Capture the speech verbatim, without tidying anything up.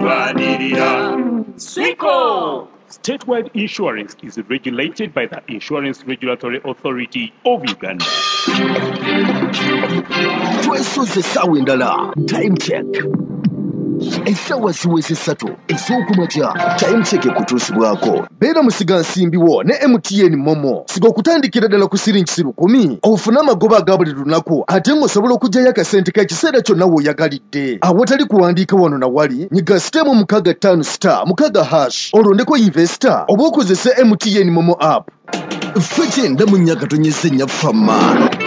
tulwanirira. Siko! Statewide insurance is regulated by the Insurance Regulatory Authority of Uganda. Twesoze sawa endala. Time check. Esawa siwezi sato. Ezokumacha. Time check kutusibwako. Bera musiga nsimbiwo ne M T N Momo. Sigo kutandikira ddala ku siringi lukumi. Ofuna amagoba agabuli lunaku. Ate ng'osobola okugyayo akasente k'ekiseera kyonna w'oyagalidde. Awatali kuwandiika wano na wali. Nyiga sitemu mukaga ttaano star mukaga hash. Olondeko investor. Oba okozesa M T N Momo app. Ffe gyenda mu nnyaka tonyese nnyafama.